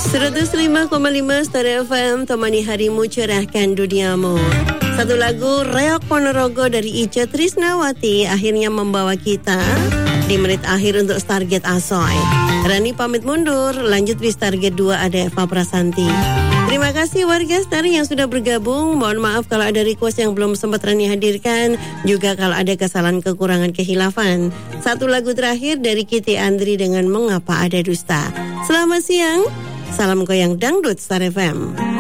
105,5 Star FM, temani harimu, cerahkan duniamu. Satu lagu Reok Ponorogo dari Ica Trisnawati akhirnya membawa kita di menit akhir untuk Stargate Asoy. Rani pamit mundur, lanjut di Stargate 2 ada Eva Prasanti. Terima kasih warga Star yang sudah bergabung. Mohon maaf kalau ada request yang belum sempat Rani hadirkan, juga kalau ada kesalahan, kekurangan, kehilafan. Satu lagu terakhir dari Kitty Andri dengan Mengapa Ada Dusta. Selamat siang, salam goyang dangdut Star FM.